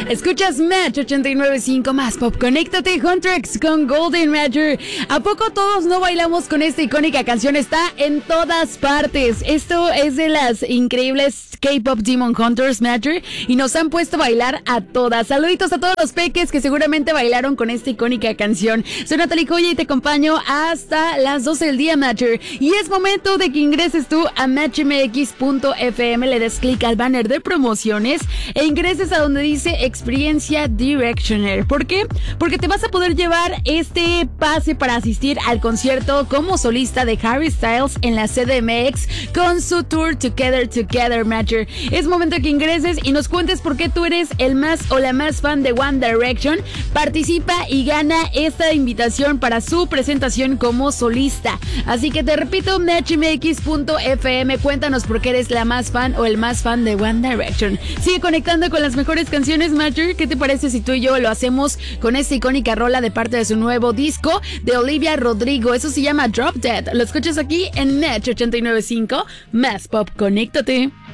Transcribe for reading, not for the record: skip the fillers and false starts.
Escuchas Match 89.5 más pop. Conéctate, Huntrix con Golden Matter. ¿A poco todos no bailamos con esta icónica canción? Está en todas partes. Esto es de las increíbles K-Pop Demon Hunters, Matter, y nos han puesto a bailar a todas. Saluditos a todos los peques que seguramente bailaron con esta icónica canción. Soy Natalie Joya y te acompaño hasta las 12 del día, Matter. Y es momento de que ingreses tú a matchmx.fm, le des clic al banner de promociones e ingreses a donde dice Experiencia Directioner. ¿Por qué? Porque te vas a poder llevar este pase para asistir al concierto como solista de Harry Styles en la CDMX con su tour Together Matter. Es momento que ingreses y nos cuentes por qué tú eres el más o la más fan de One Direction. Participa y gana esta invitación para su presentación como solista. Así que te repito, matchmx.fm, cuéntanos por qué eres la más fan o el más fan de One Direction. Sigue conectando con las mejores canciones, Matter. ¿Qué te parece si tú y yo lo hacemos con esta icónica rola de parte de su nuevo disco de Olivia Rodrigo? Eso se llama Drop Dead. Lo escuchas aquí en Match 89.5 más pop. Conéctate.